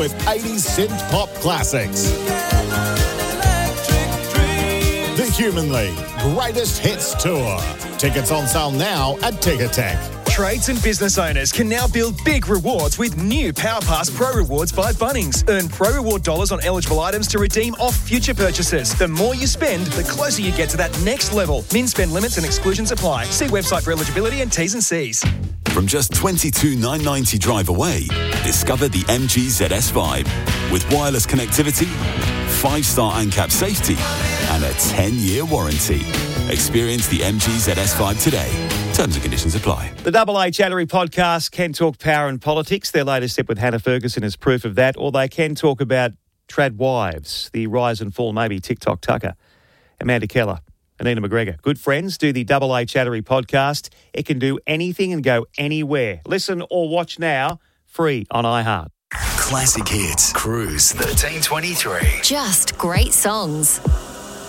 with 80s synth pop classics. The Human League Greatest Hits Tour. Tickets on sale now at Ticketek. Trades and business owners can now build big rewards with new PowerPass Pro Rewards by Bunnings. Earn Pro Reward dollars on eligible items to redeem off future purchases. The more you spend, the closer you get to that next level. Min spend limits and exclusions apply. See website for eligibility and T's and C's. From just $22,990 drive away, discover the MG ZS Vibe. With wireless connectivity, 5-star ANCAP safety, and a 10-year warranty. Experience the MG ZS Vibe today. Terms and conditions apply. The Double A Chattery podcast can talk power and politics. Their latest step with Hannah Ferguson is proof of that. Or they can talk about trad wives, the rise and fall, maybe TikTok Tucker. Amanda Keller, Anina McGregor. Good friends, do the Double A Chattery podcast. It can do anything and go anywhere. Listen or watch now, free on iHeart. Classic Hits. Cruise 1323. Just great songs.